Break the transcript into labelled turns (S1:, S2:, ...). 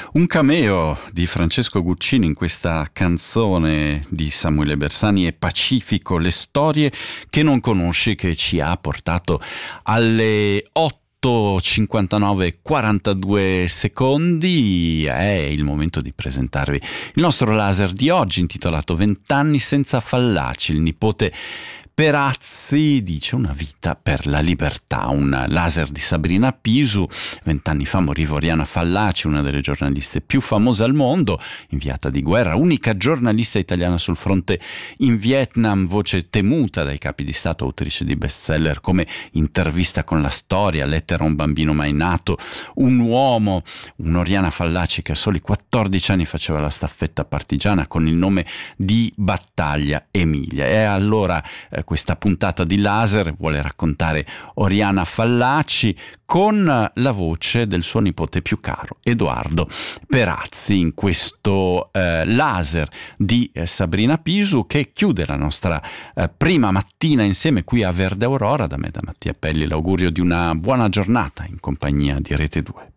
S1: Un cameo di Francesco Guccini in questa canzone di Samuele Bersani è Pacifico, le storie che non conosci, che ci ha portato alle 8:59:42 secondi. È il momento di presentarvi il nostro laser di oggi, intitolato 20 anni senza Fallaci. Il nipote Perazzi dice: una vita per la libertà, un laser di Sabrina Pisu. 20 anni fa moriva Oriana Fallaci, una delle giornaliste più famose al mondo, inviata di guerra, unica giornalista italiana sul fronte in Vietnam, voce temuta dai capi di Stato, autrice di bestseller come Intervista con la storia, Lettera a un bambino mai nato, Un uomo, un'Oriana Fallaci che a soli 14 anni faceva la staffetta partigiana con il nome di Battaglia Emilia. E allora questa puntata di Laser vuole raccontare Oriana Fallaci con la voce del suo nipote più caro, Edoardo Perazzi, in questo laser di Sabrina Pisu, che chiude la nostra prima mattina insieme qui a Verde Aurora. Da me, da Mattia Pelli, l'augurio di una buona giornata in compagnia di Rete 2.